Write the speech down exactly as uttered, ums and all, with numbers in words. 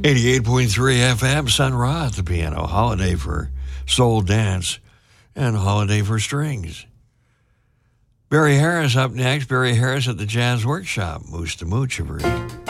eighty-eight point three F M, Sun Ra at the piano. Holiday for soul dance and holiday for strings. Barry Harris up next. Barry Harris at the Jazz Workshop. Moose to Mooch, every